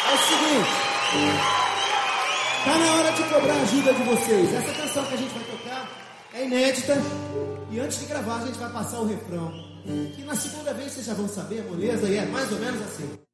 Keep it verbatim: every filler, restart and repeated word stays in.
É o seguinte, tá na hora de cobrar a ajuda de vocês. Essa canção que a gente vai tocar é inédita e antes de gravar a gente vai passar o refrão. Que na segunda vez vocês já vão saber, moleza, e é mais ou menos assim.